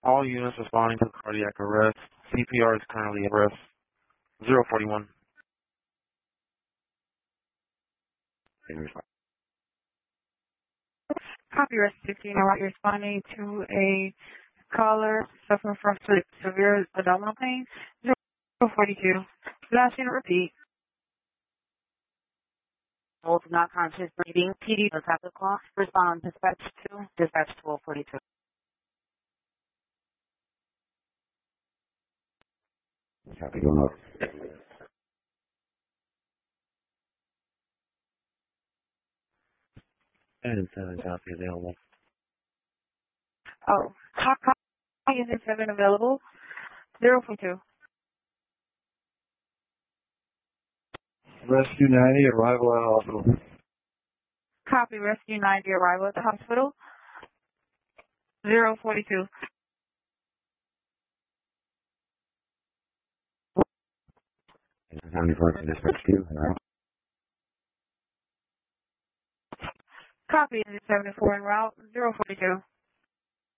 All units responding to cardiac arrest. CPR is currently at rest. 041. Copy rest 15. All right, you're responding to a caller suffering from severe abdominal pain. 042. Last unit, repeat. Not conscious breathing. PD does have the call. Respond dispatch 2, dispatch 1242. Copy, going over. And 7 copy available. Oh, copy unit 7 available. 042. Rescue 90, arrival at hospital. Copy rescue 90, arrival at the hospital. 042. County First Dispatch 2, Copy unit 74 en route. 042.